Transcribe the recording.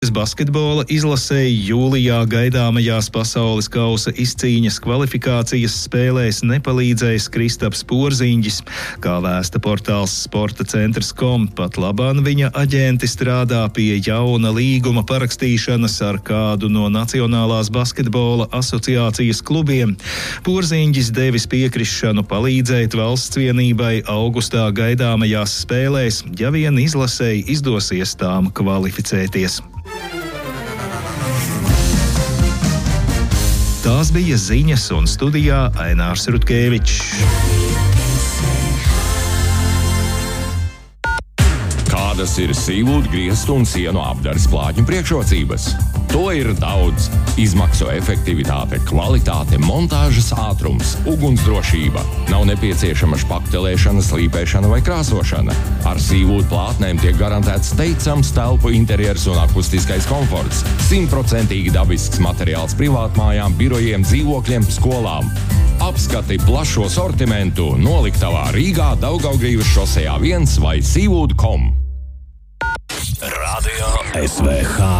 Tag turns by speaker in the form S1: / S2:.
S1: Basketbola izlasēji jūlijā gaidāmajās pasaules kausa izcīņas kvalifikācijas spēlēs nepalīdzējis Kristaps Porziņģis. Kā vēsta portāls Sporta centrs.com, pat labāk viņa aģenti strādā pie jauna līguma parakstīšanas ar kādu no Nacionālās basketbola asociācijas klubiem. Porziņģis devis piekrišanu palīdzēt valsts vienībai augustā gaidāmajās spēlēs, ja vien izlasēji izdosies tām kvalificēties. Tās bija ziņas, un studijā Ainārs Rutkevičs.
S2: Kādas ir sīvūdu griestu un sienu apdares plātņu priekšrocības? To ir daudz. Izmaksu efektivitāte, kvalitāte, montāžas ātrums, ugunsdrošība. Nav nepieciešama špaktelēšana, slīpēšana vai krāsošana. Ar sīvūdu plātnēm tiek garantēts teicams telpu interjers un akustiskais komforts. 100% dabisks materiāls privātmājām, birojiem, dzīvokļiem, skolām. Apskati plašo sortimentu noliktavā Rīgā, Daugavgrīvas šosejā 1 vai sīvūdu.com.
S3: Radio SVH.